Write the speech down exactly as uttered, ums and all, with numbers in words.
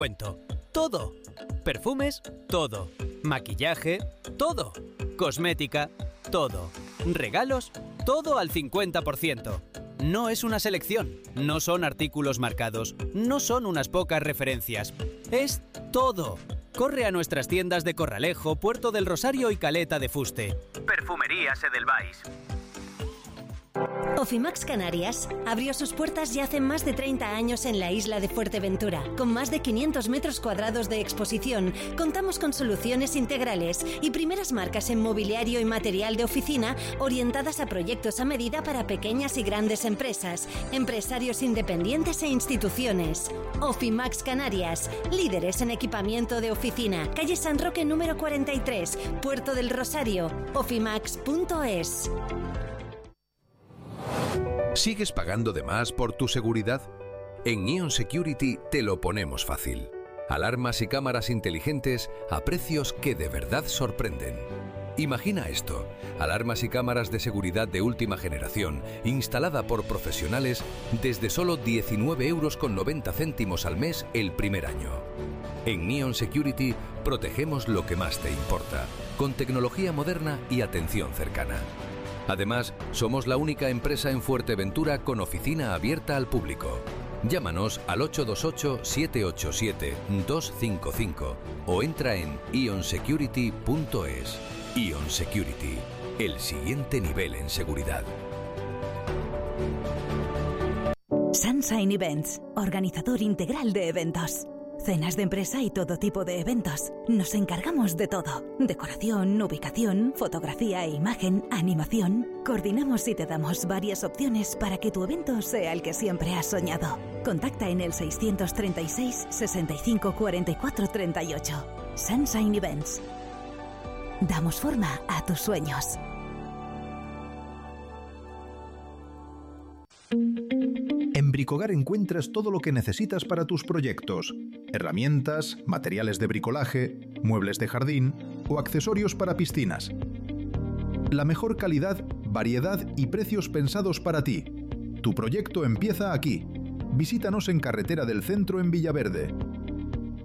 Cuento. Todo. Perfumes, todo. Maquillaje, todo. Cosmética, todo. Regalos, todo al cincuenta por ciento. No es una selección, no son artículos marcados, no son unas pocas referencias. Es todo. Corre a nuestras tiendas de Corralejo, Puerto del Rosario y Caleta de Fuste. Perfumerías Edelweiss. Ofimax Canarias abrió sus puertas ya hace más de treinta años en la isla de Fuerteventura. Con más de quinientos metros cuadrados de exposición, contamos con soluciones integrales y primeras marcas en mobiliario y material de oficina orientadas a proyectos a medida para pequeñas y grandes empresas, empresarios independientes e instituciones. Ofimax Canarias, líderes en equipamiento de oficina. Calle San Roque número cuarenta y tres, Puerto del Rosario. ofimax punto es. ¿Sigues pagando de más por tu seguridad? En Ion Security te lo ponemos fácil. Alarmas y cámaras inteligentes a precios que de verdad sorprenden. Imagina esto: alarmas y cámaras de seguridad de última generación, instalada por profesionales desde solo diecinueve euros con noventa céntimos al mes el primer año. En Ion Security protegemos lo que más te importa, con tecnología moderna y atención cercana. Además, somos la única empresa en Fuerteventura con oficina abierta al público. Llámanos al ocho dos ocho, siete ocho siete, dos cinco cinco o entra en ion security punto es. Ion Security, el siguiente nivel en seguridad. Sunshine Events, organizador integral de eventos. Cenas de empresa y todo tipo de eventos. Nos encargamos de todo. Decoración, ubicación, fotografía e imagen, animación. Coordinamos y te damos varias opciones para que tu evento sea el que siempre has soñado. Contacta en el seiscientos treinta y seis, sesenta y cinco, cuarenta y cuatro, treinta y ocho. Sunshine Events. Damos forma a tus sueños. En Bricogar encuentras todo lo que necesitas para tus proyectos: herramientas, materiales de bricolaje, muebles de jardín o accesorios para piscinas. La mejor calidad, variedad y precios pensados para ti. Tu proyecto empieza aquí. Visítanos en Carretera del Centro en Villaverde.